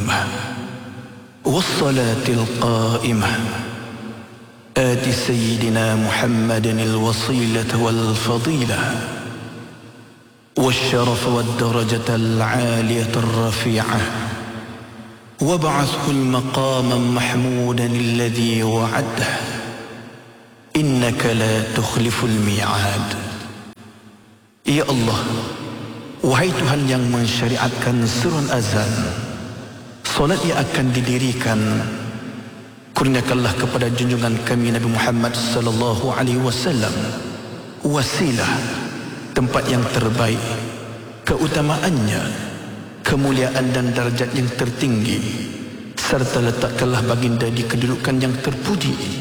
القيمة والصلاة القائمة آت سيدنا محمد الوصيلة والفضيلة والشرف والدرجة العالية الرفيعة وابعثه المقام محمودا الذي وعده إنك لا تخلف الميعاد. Ya Allah, wahai Tuhan yang mensyariatkan surun azan, solat yang akan didirikan, kurniakanlah kepada junjungan kami Nabi Muhammad sallallahu alaihi wasallam wasilah, tempat yang terbaik, keutamaannya, kemuliaan dan darjat yang tertinggi, serta letakkanlah baginda di kedudukan yang terpuji